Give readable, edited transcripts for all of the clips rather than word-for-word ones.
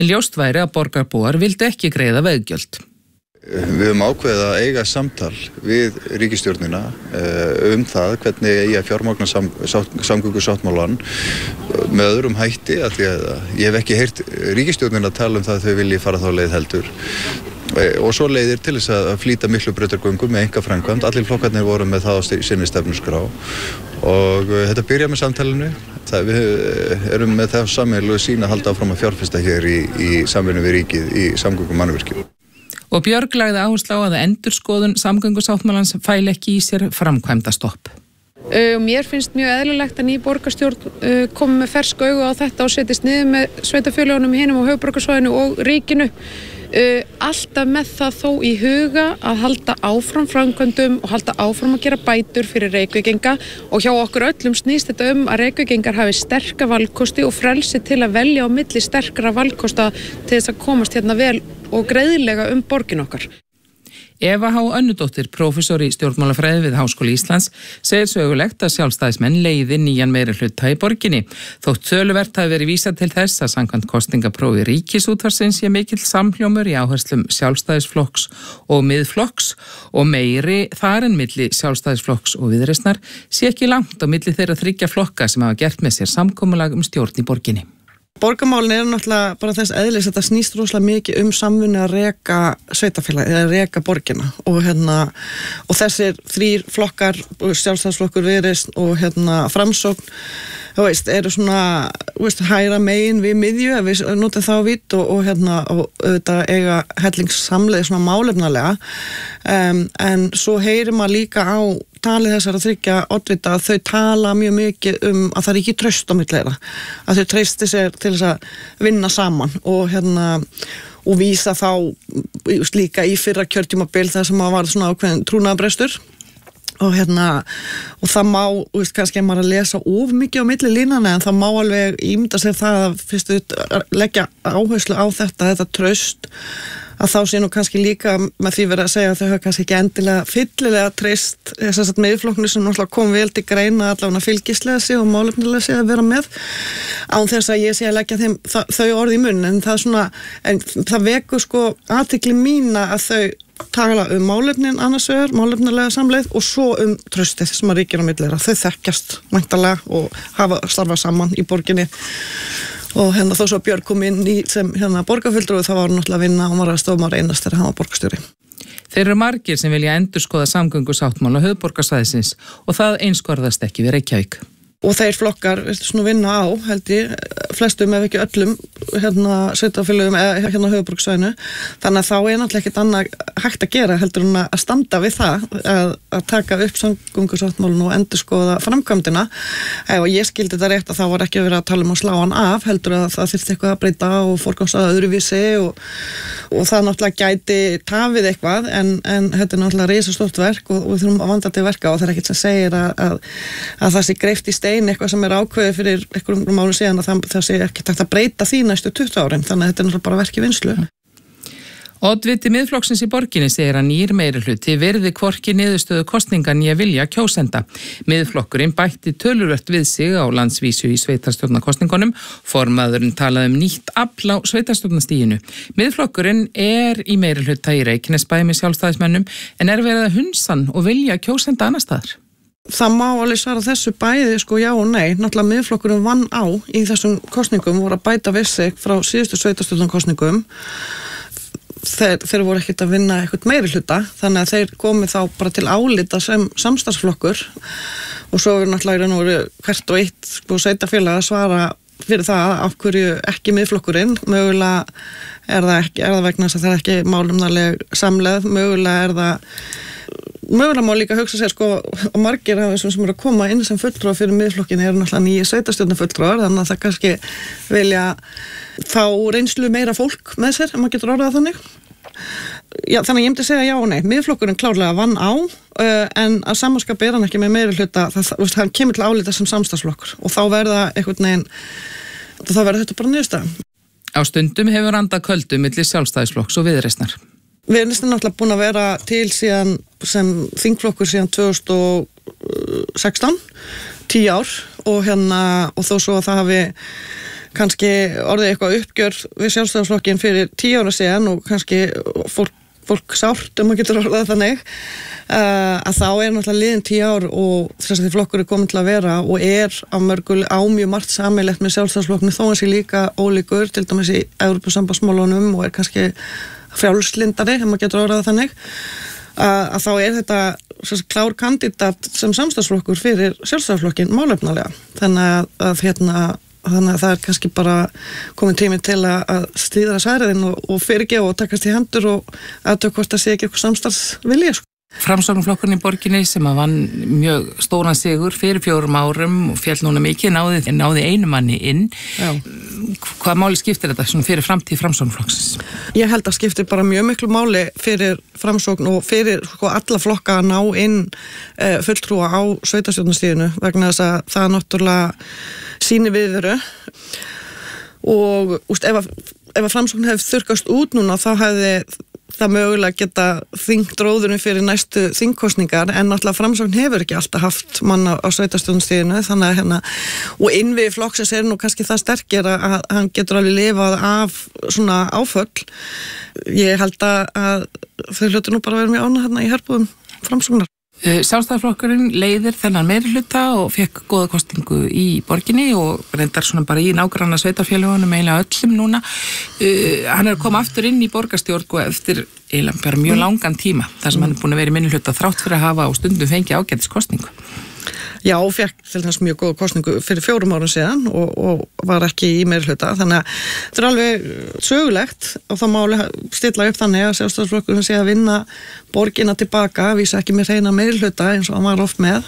Ljóst væri að borgarbúar vildu ekki greiða veggjöld. Við höfum ákveðið að eiga samtal við ríkisstjórnina það hvernig eigi að fjármagna samgöngusáttmálann með öðrum hætti, af því að ég hef ekki heyrt ríkisstjórnina tala það að þau vilji fara þá leið heldur. Og svo leiðir til þess að flýta miklu brautargöngum með einkaframkvæmd. Allir flokkarnir voru með það á sinni stefnuskrá og þetta byrja með samtalinu. Við erum með það sameiginlegu sýn að halda áfram að fjárfesta hér í samvinnu við ríkið í samgöngumannvirkjum. Og Björg lagði áherslu á að endurskoðun samgöngusáttmálans fæli ekki í sér framkvæmdastopp. Mér finnst mjög eðlilegt að ný borgarstjórn komi með fersk augu á þetta og setjist niður með sveitarfélögunum hinum á höfuðborgarsvæðinu og ríkinu. Alltaf með það þó í huga að halda áfram framkvæmdum og halda áfram að gera bætur fyrir Reykvíkinga og hjá okkur öllum snýst þetta að Reykvíkingar hafi sterka valkosti og frelsi til að velja á milli sterkara valkosta til þess að komast hérna vel og greiðlega borgin okkar. Eva H. Önnudóttir, prófessor í stjórnmálafræði við Háskóli Íslands, segir sögulegt að sjálfstæðismenn leiði nýjan meirihluta í borginni. Þótt töluvert hafi verið vísað til þess að samkvæmt kosningaprófi Ríkisútvarpsins sé mikill samhljómur í áherslum sjálfstæðisflokks og miðflokks og meiri þar en milli sjálfstæðisflokks og Viðreisnar sé ekki langt á milli þeirra 3 flokka sem hafa gert með sér samkomulag stjórn í borginni. Borgarmálin náttúrulega bara þess eðlis að þetta snýst rosalega mikið samvinnu að reka sveitafélagi eða reka borgina og þessir 3 flokkar, sjálfstæðisflokkur, Viðreisn og Framsókn, eru svona hægra megin við miðju ef við notum þá vitt og auðvitað eiga hellingssamleið svona málefnalega en svo heyrir maður líka á talið þessara 3 oddvita að þau tala mjög mikið að það er ekki traust á milli þeirra, að þau treysti sér til þess að vinna saman og vísa þá líka í fyrra kjörtímabil þar sem var svona ákveðin trúnaðarbrestur og það má, kannski maður að lesa of mikið á milli línana en það má alveg ímynda sér það að fyrst leggja áherslu á þetta traust að þá sé nú kannski líka með því verið að segja að þau hafa kannski ekki endilega fyllilega treyst miðflokknu sem náttúrulega kom vel til greina allavega fylgislega sig og málefnilega sig að vera með án þess að ég sé að leggja þeim þau orð í munn en það vekur athygli mína að þau tala málefnin annars vegar, málefnilega samleið og svo traustið sem að ríkir á milli þeirra. Þau þekkjast væntanlega og hafa starfað saman í borginni og þó svo Björg kom inn í sem borgarfulltrúi þá var hann náttúrulega að vinna og var að stofmar einast þegar hann var borgarstjóri. Þeir eru margir sem vilja endurskoða samgöngusáttmála höfuðborgarsvæðisins og það einskorðast ekki við Reykjavík. Og þeir flokkar vinna á, held ég, flestum ef ekki öllum sveitarfélögum eða höfuðborgarsvæðinu. Þannig að þá náttúrulega ekkert annað hægt að gera heldur en að standa við það að taka upp samgöngusáttmálun og endurskoða framkvæmdina. Ef ég skildi þetta rétt að þá var ekki verið að tala að slá hann af, heldur að það þyrfti eitthvað að breyta og forgangsraða öðruvísi og það náttúrulega gæti tafið eitthvað en þetta er náttúrulega risastórt verk og við þurfum að vanda til verka og það er ekkert sem segir að það sé greift í eitthvað sem er ákveðið fyrir einhverjum mánu síðan að það sé ekki takt að breyta því næstu 20 árin, þannig að þetta er náttúrulega bara verk í vinslu. Oddviti miðflokksins í borginni segir að nýr meirihluti verði hvorki niðurstöðu kosninga né vilja kjósenda. Miðflokkurinn bætti töluvert við sig á landsvísu í sveitarstjórnarkosningunum, formaðurinn talaði nýtt afl á sveitarstjórnarstiginu. Miðflokkurinn er í meirihluta í Reykjanesbæ með sjálfstæðismönnum en er verið að hunsan og vilja kjósenda annar staðar. Það má alveg svara þessu bæði já og nei, náttúrulega miðflokkurinn vann á í þessum kosningum, voru að bæta við sig frá síðustu sveitarstjórnarkosningum þeir voru ekkert að vinna eitthvað meirihluta, þannig að þeir komi þá bara til álita sem samstarfsflokkur og svo er náttúrulega hvert og eitt sveitarfélag að svara fyrir það af hverju ekki miðflokkurinn, mögulega er það vegna þess að það er ekki málefnaleg samleið, mögulega má líka hugsa sér og margir af þessum sem eru að koma inn sem fulltrúar fyrir miðflokkinni eru náttúrulega nýju sveitarstjórnarfulltrúar þannig að það kannski vilja fá reynslu meira fólk með sér ef maður getur orðað þannig. Já, þannig að ég myndi segja já og nei. Miðflokkurinn klárlega vann á en að samanskap er hann ekki með meirihluta hann kemur til álita sem samstarfsflokkur og þá verða þetta bara niðurstaða. Á stundum hefur andað köldu milli sjálfstæðisflokks og Viðreisnar. Viðreisn er náttúrulega búin að vera til síðan sem þingflokkur síðan 2016, 10 ár og þó svo að það hafi kannski orðið eitthvað uppgjör við Sjálfstæðisflokkinn fyrir 10 ára síðan og kannski fólk sárt, maður getur orðað þannig, að þá náttúrulega liðin 10 ár og þess að flokkur komin til að vera og á mjög margt sameiginlegt með Sjálfstæðisflokknum þó hann sé líka ólíkur, til dæmis í Evrópusambandsmálunum og kannski frjálslindari, maður getur orðað þannig, að þá þetta klár kandidat sem samstarfsflokkur fyrir Sjálfstæðisflokkinn málefnalega. Þannig að það kannski bara komin tími til að stýra særiðin og fyrirgefa og takast í hendur og aðtöku hvort að sé ekki eitthvað samstarfsvilja. Framsóknarflokkurinn í borginni sem að vann mjög stóran sigur fyrir 4 árum og féll núna mikið, náði einu manni inn. Já. Hvað máli skiptir þetta svona fyrir framtíð Framsóknarflokksins? Ég held að skiptir bara mjög miklu máli fyrir Framsókn og fyrir alla flokka að ná inn fulltrúa á sveitarstjórnarstiginu vegna þess að það náttúrulega sýnir viðveru og ef Framsókn hefði þurrkast út núna þá hefði það mögulega geta þyngt róðurinn fyrir næstu þingkosningar en náttúrulega Framsókn hefur ekki alltaf haft manna á sveitarstjórnarstiginu þannig að og innviði flokksins nú kannski það sterkir að hann getur alveg lifað af svona áföll. Ég held að þau hlutu nú bara að vera mjög ánægð þarna í herbúðum Framsóknar. Sjálfstæðisflokkurinn leiðir þennan meirihluta og fekk góða kosningu í borginni og reyndar svona bara í nágranna sveitarfélögunum eiginlega öllum núna. Hann að koma aftur inn í borgarstjórn og eftir eiginlega bara mjög langan tíma þar sem hann búin að vera í minnihluta þrátt fyrir að hafa á stundum fengið ágætis kosningu. Já, fekk til þess mjög góða kosningu fyrir 4 árum síðan og var ekki í meirihluta, þannig að þetta alveg sögulegt og það máli stilla upp þannig að Sjálfstæðisflokkurinn sé að vinna borgina tilbaka, vísa ekki með hreina meirihluta eins og hann var oft með.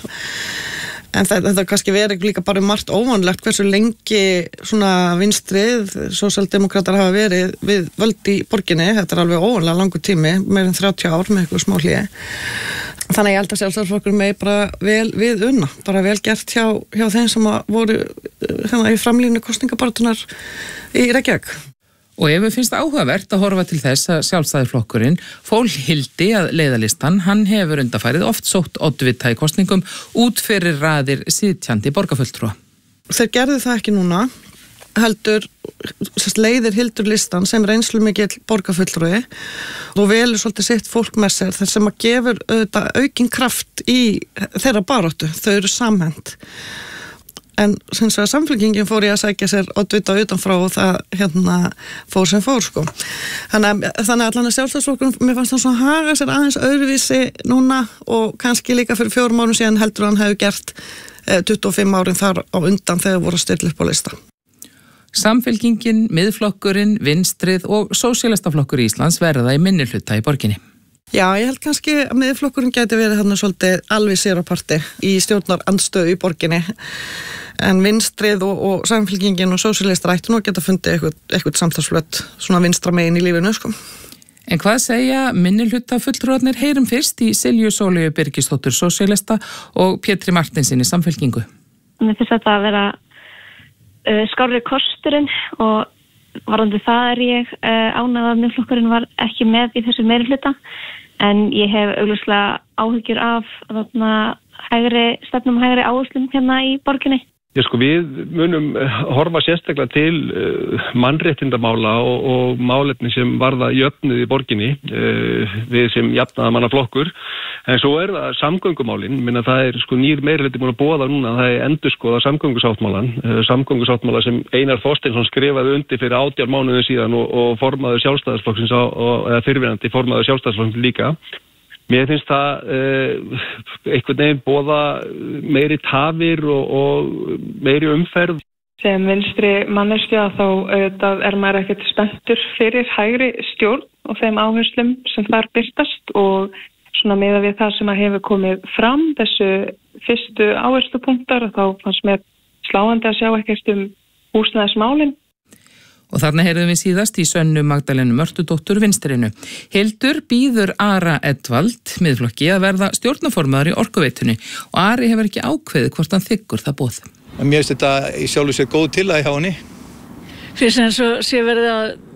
En þetta kannski verið líka bara margt óvanlegt hversu lengi svona vinstrið, sósíaldemókratar hafa verið við völd í borginni, þetta alveg óvanlega langur tími, meir en 30 ár með eitthvað smá hléi. Þannig ég held að Sjálfstæðisflokkurinn megi bara vel við unna, bara vel gert hjá þeim sem voru í framlínu kosningabaratunar í Reykjavík. Og ef við finnst áhugavert að horfa til þess að Sjálfstæðisflokkurinn fólhildi að leiðalistan, hann hefur undanfarið oft sótt oddvita í kosningum út fyrir raðir sitjandi borgarfulltrúa. Þeir gerðu það ekki núna, heldur leiðir Hildur listan sem reynslu mikill borgarfulltrúi og velur svolítið sitt fólk með sér þar sem að gefur aukinn kraft í þeirra baráttu, þau eru samhent. En sem svo að Samfylkingin fór í að sækja sér oddvita utanfrá og það fór sem fór sko. Þannig að allan að Sjálfstæðisflokkurinn, mér fannst það svona haga sér aðeins öðruvísi núna og kannski líka fyrir 4 árum síðan heldur hann hefur gert 25 árin þar á undan þegar voru að stilla upp á lista. Samfylkingin, Miðflokkurinn, Vinstrið og Sósíalistaflokkur Íslands verða í minnihluta í borginni. Já, ég held kannski að Miðflokkurinn gæti verið þarna svolítið alveg sér á parti í stjórnarandstöðu í borginni en Vinstrið og Samfylkingin og Sósíalistar ættu nú að geta fundið eitthvað samtalsflöt svona vinstra megin í lífinu sko. En hvað segja minnihluta fulltrúarnir? Heyrum fyrst í Silju Sóleyju Birgisdóttur Sósíalista og Pétri Martinsinni Samfylkingu. Mér finnst þetta að vera skárri kosturinn og varðandi það ég ánægð að Miðflokkurinn var ekki með í þessu meirihluta en ég hef augljóslega áhyggjur af stefnum hægri áherslum hérna í borginni. Við munum horfa sérstaklega til mannréttindamála og málefni sem varða jöfnuð í borginni, við sem jafnaðarmannaflokkur. En svo það samgöngumálin, það nýr meirihluti búin að boða núna, það endurskoða samgöngusáttmála sem Einar Þorsteinsson skrifaði undir fyrir 18 mánuðum síðan og formaður Sjálfstæðisflokksins eða fyrrverandi formaður Sjálfstæðisflokksins líka. Mér finnst það einhvern veginn boða meiri tafir og meiri umferð. Sem vinstri manneskja þá maður ekkert spenntur fyrir hægri stjórn og þeim áherslum sem þar birtast og svona miðað við það sem að hefur komið fram þessu fyrstu áherslupunktar þá fannst mér sláandi að sjá ekkert húsnæðismálin. Og þarna heyrðum við síðast í Sönnu Magdalenu Mörtudóttur Vinstrinu. Hildur býður Ara Edvald Miðflokki að verða stjórnarformaður í Orkuveitunni og Ari hefur ekki ákveðið hvort hann þiggur það boð. Mér finnst þetta í sjálfu sér góð tillaga hjá henni. Fyrst eins og sé verið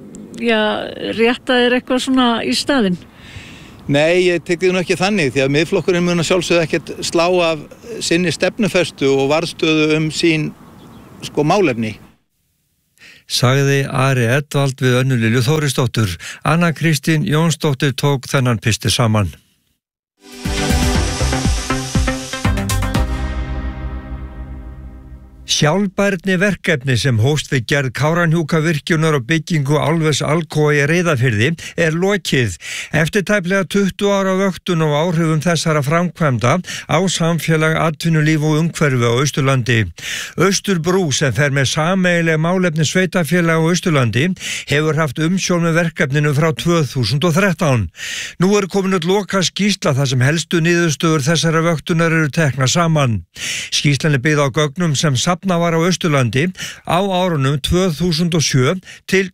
að rétta þér eitthvað svona í staðinn? Nei, ég tek því nú ekki þannig því að Miðflokkurinn mun að sjálfsögðu ekkert slá af sinni stefnufestu og varðstöðu sín málefni. sagði Ari Edvald við Önnu Lilju Þórisdóttur. Anna Kristín Jónsdóttir tók þennan pistil saman. Sjálfbærni verkefni sem hófst við gerð Kárahnjúkavirkjunar og byggingu álvers Alcoa í Reyðarfirði lokið. Eftir tæplega 20 ára vöktun og áhrifum þessara framkvæmda á samfélag, atvinnulíf og umhverfi á Austurlandi. Austurbrú sem fer með sameiginleg málefni sveitarfélaga á Austurlandi hefur haft umsjón með verkefninu frá 2013. Nú komin út loka skýrsla þar sem helstu niðurstöður þessara vöktunar eru teknar saman. Skýrslan byggð á gögnum sem safnað var á Austurlandi á árunum 2007 til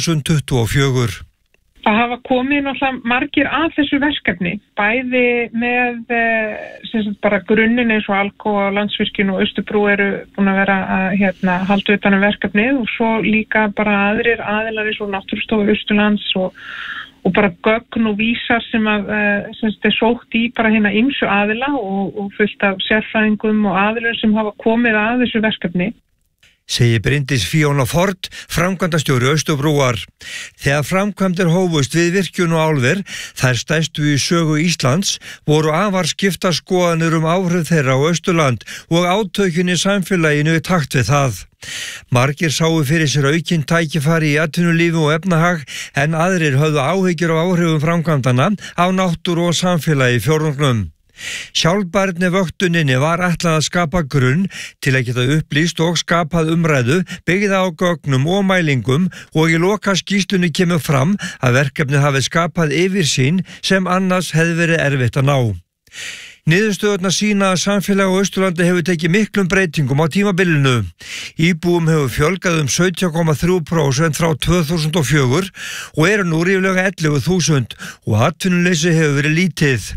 2024. Það hafa komið náttúrulega margir að þessu verkefni, bæði með bara grunninn eins og Alcoa, Landsvirkjun og Austurbrú eru búin að vera að halda utan verkefnið og svo líka bara aðrir aðilar eins og Náttúrustofa Austurlands og bara gögn og vísar sem er sótt í bara hérna ýmsu aðila og fullt af sérfræðingum og aðilum sem hafa komið að þessu verkefni. Segir Bryndís Fíóna Ford, framkvæmdastjóri Austurbrúar. Þegar framkvæmdir hófust við virkjun og álver, þær stærstu í sögu Íslands, voru afar skiptar skoðanir áhrif þeirra á Austurland og átökin í samfélaginu í takt við það. Margir sáu fyrir sér aukinn tækifæri í atvinnulífi og efnahag en aðrir höfðu áhyggjur af áhrifum framkvæmdana á náttúru og samfélagi í fjórðungnum. Sjálfbærni vöktuninni var ætlað að skapa grunn til að geta upplýst og skapað umræðu byggða á gögnum og mælingum og í loka skýrslunni kemur fram að verkefnið hafi skapað yfirsýn sem annars hefði verið erfitt að ná. Niðurstöðurnar sýna að samfélag á Austurlandi hefur tekið miklum breytingum á tímabilinu. Íbúum hefur fjölgað 17,3% frá 2004 og eru nú ríflega 11.000 og atvinnuleysi hefur verið lítið.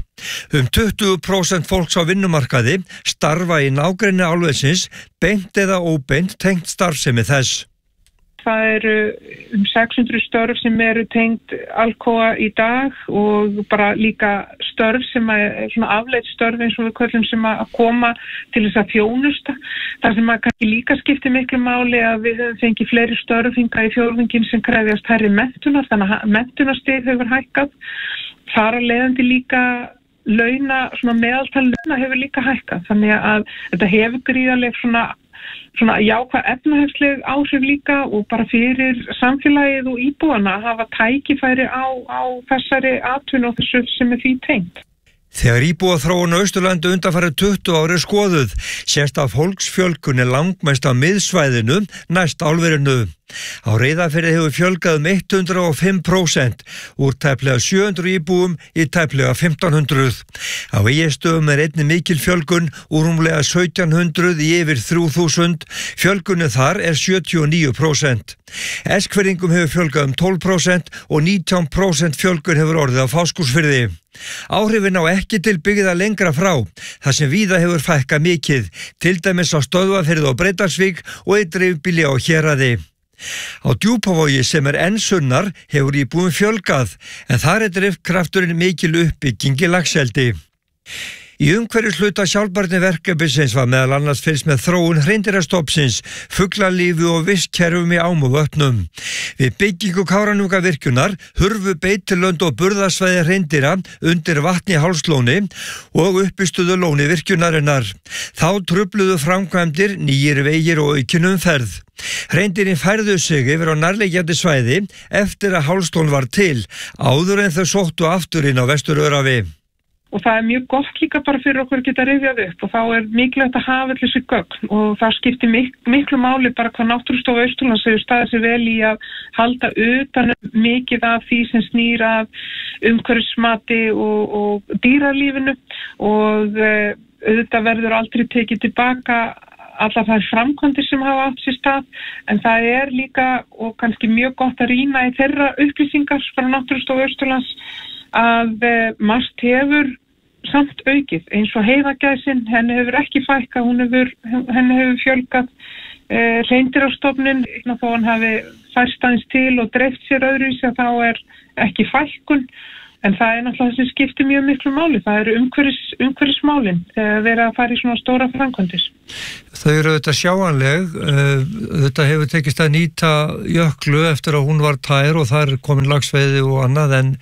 20% fólks á vinnumarkaði starfa í nágrenni álversins, beint eða óbeint tengt starfsemi þess. Það eru 600 störf sem eru tengt Alcoa í dag og bara líka störf sem er svona afleitt störf eins og við köllum sem að koma til þess að þjónusta. Það sem að kannski líka skiptir miklu máli að við höfum fengið fleiri störf hingað í fjórðunginn sem krefjast hærri menntunar, þannig að menntunarstig hefur hækkað. Þar að leiðandi líka svona meðaltal launa hefur líka hækkað, þannig að þetta hefur gríðarleg svona jákvæð efnahagsleg áhrif líka og bara fyrir samfélagið og íbúana að hafa tækifæri á þessari atvinnu og þessu sem er því tengt. Þegar íbúaþróun á Austurlandi undanfarið 20 ári skoðuð, sést að fólksfjölgun langmest á miðsvæðinu næst álverinu. Á Reyðarfirði hefur fjölgað 105%, úr tæplega 700 íbúum í tæplega 1500. Á Egilsstöðum einnig mikil fjölgun, úr rúmlega 1700 í yfir 3000. Fjölgunni þar 79%. Eskfirðingum hefur fjölgað 12% og 19% fjölgun hefur orðið á Fáskrúðsfirði. Áhrifin á ekki til byggða lengra frá, þar sem víða hefur fækkað mikið, til dæmis á Stöðvarfirði og Breiðdalsvík og í dreifbýli á Héraði. Á Djúpavogi sem enn sunnar hefur íbúum fjölgað, en þar drifkrafturinn mikil uppbygging í laxeldi. Í umhverfishluta sjálfbærni verkefnisins var meðal annars fylgst með þróun hreindýrastofnsins, fuglalífi og vistkerfum í ám og vötnum. Við byggingu Kárahnjúkavirkjunar hurfu beitilönd og burðarsvæði hreindýra undir vatni í Hálslóni og uppistuðu lóni virkjunarinnar. Þá trufluðu framkvæmdir, nýjir vegir og aukin umferð. Hreindýrin færðu sig yfir á nærliggjandi svæði eftir að Hálslón var til, áður en þau sóttu aftur inn á Vesturörafi. Og það er mjög gott líka bara fyrir okkur að geta rifjað upp og þá er mikilvægt að hafa allir þessi gögn og það skiptir miklu máli bara hvað Náttúrustofa Austurlands hefur staðið sig vel í að halda utan mikið af því sem snýr af umhverfismati og dýralífinu og auðvitað verður aldrei tekið tilbaka allar þær framkvæmdir sem hafa átt sér stað en það er líka og kannski mjög gott að rýna í þeirra upplýsingar frá Náttúrustofa Austurlands að margt hefur samt aukið eins og heiðagæsin, henni hefur ekki fækkað, henni hefur fjölgað, hreindýrastofninn, þó hann hafi færst aðeins til og dreift sér öðruvísi að þá er ekki fækkun En það náttúrulega það sem skiptir mjög miklu máli. Það eru umhverfismálin þegar verið að fara í svona stóra framkvæmdir. Þau eru þetta sjáanleg. Þetta hefur tekist að nýta Jöklu eftir að hún var tær og það komin lagsveiði og annað, en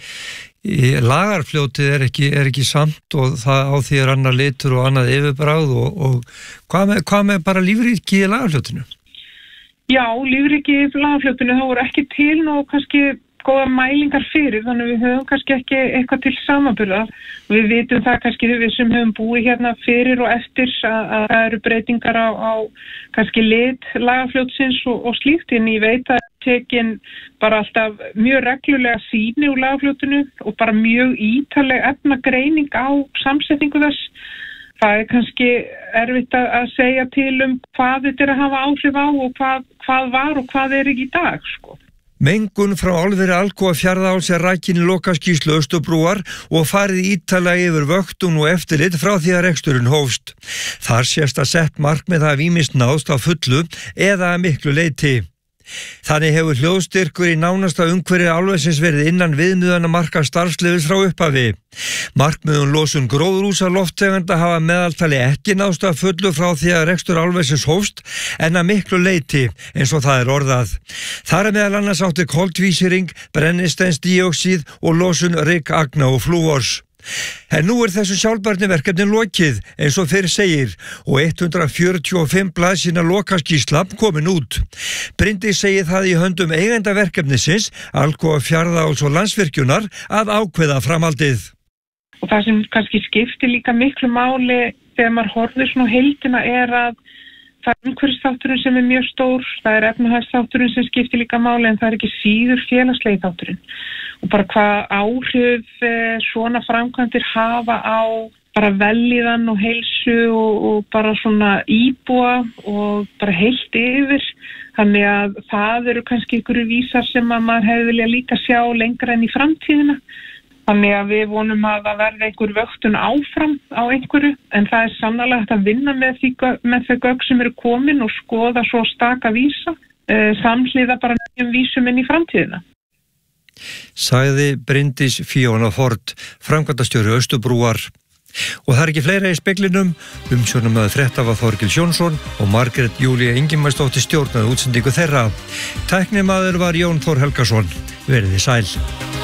Lagarfljótið er ekki samt og það á því annar litur og annað yfirbragð og hvað með bara lífríki í Lagarfljótinu? Já, lífríki í Lagarfljótinu þá voru ekki til og kannski góða mælingar fyrir, þannig við höfum kannski ekki eitthvað til samanburðar. Við vitum það kannski við sem höfum búið hérna fyrir og eftir að það eru breytingar á kannski lit Lagarfljótsins og slíkt, en ég veit að tekin bara alltaf mjög reglulega sýni úr Lagarfljótinu og bara mjög ítarleg efnagreining á samsetningu þess. Það kannski erfitt að segja til hvað þetta að hafa áhrif á og hvað var og hvað ekki í dag, sko. Mengun frá álveri Alcoa Fjarðaáls rakin í lokaskýrslu Austurbrúar og farið ítarlega yfir vöktun og eftirlit frá því að reksturinn hófst. Þar sést að sett markmið hafi ýmist náðst á fullu eða að miklu leyti. Þannig hefur hljóðstyrkur í nánasta umhverfi álversins verið innan viðmiðana marka starfsleyfis frá upphafi. Markmiðum losun gróðurhúsalofttegunda hafa meðaltali ekki náðst að fullu frá því að rekstur álversins hófst en að miklu leyti eins og það orðað. Þar meðal annars átti koltvísýring, brennisteinsdíoxíð og losun ryk, agna og flúors. En nú þessu sjálfbærniverkefni lokið eins og þeir segir og 145 blaðsíðna lokaskýrsla komin út. Bryndís segir það í höndum eigendaverkefnisins, Alcoa Fjarðaáls og Landsvirkjunar að ákveða framhaldið. Og það sem kannski skiptir líka miklu máli þegar maður horfir svona á heildina að það umhverfisþátturinn sem mjög stór, það efnahagsþátturinn sem skiptir líka máli, en það ekki síður félagslegi þátturinn. Og bara hvað áhrif svona framkvæmdir hafa á bara vellíðan og heilsu og bara svona íbúa og bara heilt yfir. Þannig að það eru kannski einhverju vísar sem að maður hefði viljað líka sjá lengra en í framtíðina. Þannig að við vonum að það verði einhver vöktun áfram á einhverju, en það sannarlega hægt að vinna með þau gögn sem eru komin og skoða svo staka vísa, samhliða bara nýjum vísum inn í framtíðina. Sagði Bryndís Fíona Ford, framkvæmdastjóri Austurbrúar. Og það ekki fleira í speglinum, umsjónarmaður frétta var Þorgils Jónsson og Margrét Júlía Ingimarsdóttir stjórnaði útsendingu þeirra. Tæknimaður var Jón Þór Helgason. Verið þið sæl.